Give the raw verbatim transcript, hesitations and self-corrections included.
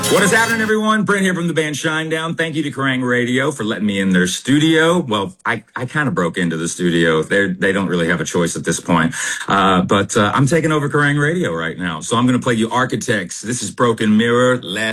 What is happening, everyone? Brent here from the band Shinedown. Thank you to Kerrang Radio for letting me in their studio. Well, I, I kind of broke into the studio. They they don't really have a choice at this point. Uh, but uh, I'm taking over Kerrang Radio right now. So I'm going to play you Architects. This is Broken Mirror. Last